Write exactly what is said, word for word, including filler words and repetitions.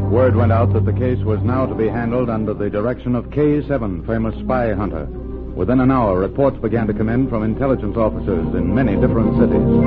Word went out that the case was now to be handled under the direction of K seven, famous spy hunter. Within an hour, reports began to come in from intelligence officers in many different cities.